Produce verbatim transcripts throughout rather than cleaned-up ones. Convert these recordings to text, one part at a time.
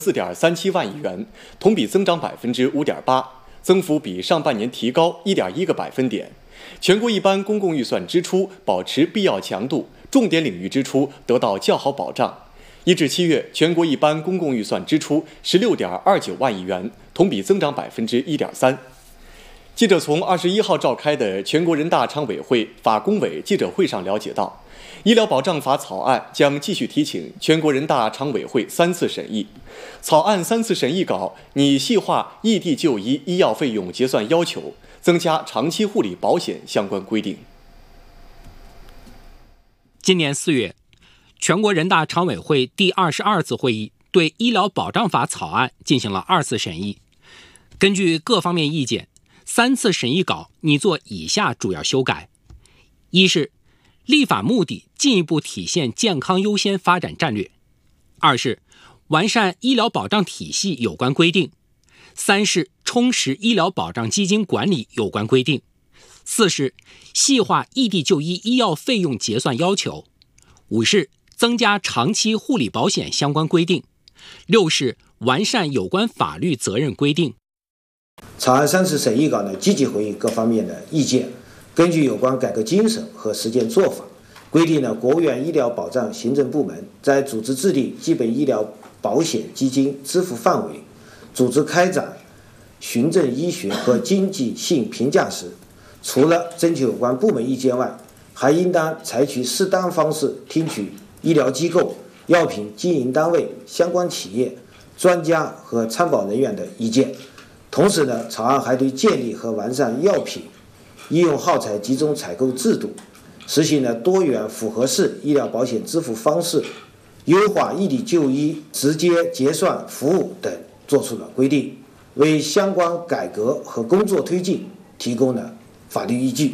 四点三七万亿元，同比增长百分之五点八，增幅比上半年提高一点一个百分点。全国一般公共预算支出保持必要强度，重点领域支出得到较好保障。一至七月，全国一般公共预算支出十六点二九万亿元，同比增长百分之一点三。记者从二十一号召开的全国人大常委会法工委记者会上了解到，医疗保障法草案将继续提请全国人大常委会三次审议。草案三次审议稿拟细化异地就医医药费用结算要求，增加长期护理保险相关规定。 今年四月，全国人大常委会第二十二次会议对医疗保障法草案进行了二次审议。根据各方面意见，三次审议稿拟做以下主要修改：一是立法目的进一步体现健康优先发展战略；二是完善医疗保障体系有关规定；三是充实医疗保障基金管理有关规定；四是细化异地就医医药费用结算要求；五是增加长期护理保险相关规定；六是完善有关法律责任规定。 草案三次审议稿呢，积极回应各方面的意见，根据有关改革精神和实践做法，规定了国务院医疗保障行政部门在组织制定基本医疗保险基金支付范围、组织开展循证医学和经济性评价时，除了征求有关部门意见外，还应当采取适当方式听取医疗机构、药品经营单位、相关企业、专家和参保人员的意见。同时呢，草案还对建立和完善药品医用耗材集中采购制度，实行了多元复合式医疗保险支付方式，优化异地就医直接结算服务等作出了规定，为相关改革和工作推进提供了法律依据。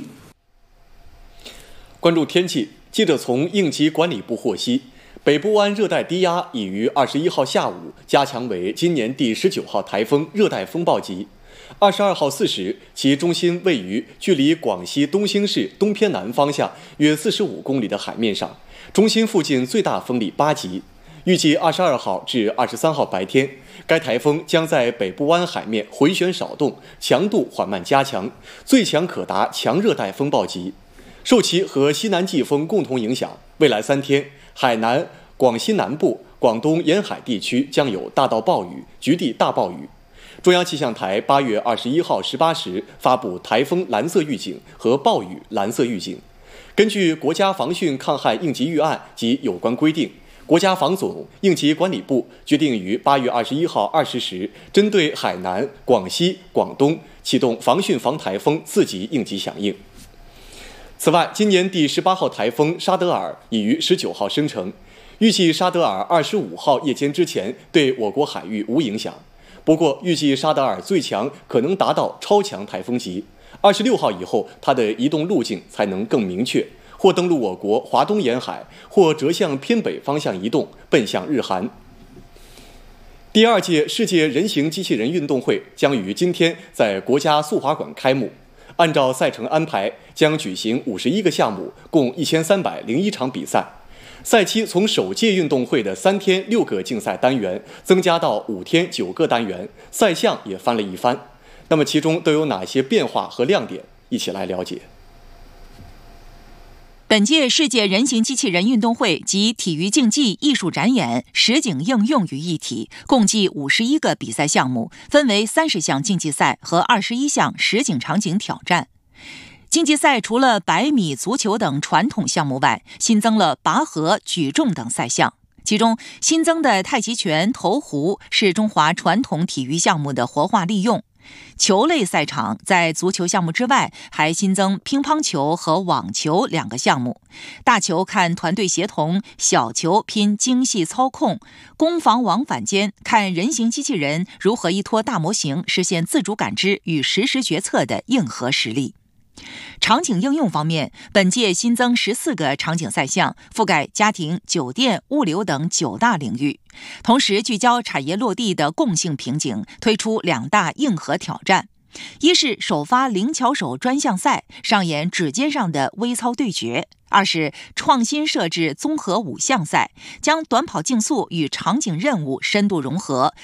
关注天气，记者从应急管理部获悉，北部湾热带低压已于二十一号下午加强为今年第十九号台风热带风暴级。二十二号四时，其中心位于距离广西东兴市东偏南方向约四十五公里的海面上，中心附近最大风力八级。预计二十二号至二十三号白天，该台风将在北部湾海面回旋少动，强度缓慢加强，最强可达强热带风暴级。受其和西南季风共同影响，未来三天，海南、广西南部、广东沿海地区将有大到暴雨，局地大暴雨。中央气象台八月二十一号十八时发布台风蓝色预警和暴雨蓝色预警。根据国家防汛抗旱应急预案及有关规定，国家防总应急管理部决定于八月二十一号二十时，针对海南、广西、广东启动防汛防台风四级应急响应。此外，今年第十八号台风沙德尔已于十九号生成，预计沙德尔二十五号夜间之前对我国海域无影响。不过，预计沙德尔最强可能达到超强台风级，二十六号以后它的移动路径才能更明确，或登陆我国华东沿海，或折向偏北方向移动，奔向日韩。第二届世界人形机器人运动会将于今天在国家速滑馆开幕。按照赛程安排，将举行五十一个项目，共一千三百零一场比赛。赛期从首届运动会的三天六个竞赛单元增加到五天九个单元，赛项也翻了一番。那么其中都有哪些变化和亮点？一起来了解。 本届世界人形机器人运动会集体育竞技、艺术展演、实景应用于一体，共计五十一个比赛项目，分为三十项竞技赛和二十一项实景场景挑战。竞技赛除了百米、足球等传统项目外，新增了拔河、举重等赛项。其中新增的太极拳、投壶是中华传统体育项目的活化利用。球类赛场在足球项目之外，还新增乒乓球和网球两个项目。大球看团队协同，小球拼精细操控，攻防往返间看人形机器人如何依托大模型实现自主感知与实时决策的硬核实力。场景应用方面，本届新增十四个场景赛项，覆盖家庭、酒店、物流等九大领域。同时聚焦产业落地的共性瓶颈，推出两大硬核挑战。一是首发灵巧手专项赛，上演指尖上的微操对决；二是创新设置综合五项赛，将短跑竞速与场景任务深度融合，